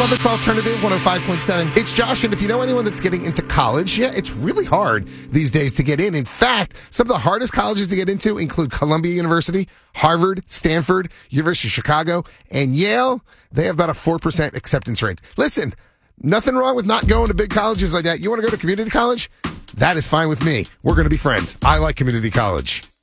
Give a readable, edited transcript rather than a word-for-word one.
love its alternative 105.7. It's Josh, and if you know anyone that's getting into college, yeah, it's really hard these days to get in. In fact, some of the hardest colleges to get into include Columbia University, Harvard, Stanford, University of Chicago, and Yale. They have about a 4% acceptance rate. Listen, nothing wrong with not going to big colleges like that. You want to go to community college? That is fine with me. We're going to be friends. I like community college.